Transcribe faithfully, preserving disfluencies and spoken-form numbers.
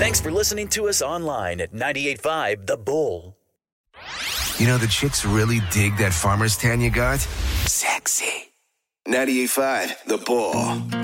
Thanks for listening to us online at ninety-eight point five The Bull. You know, the chicks really dig that farmer's tan you got. Sexy. ninety-eight point five The Bull.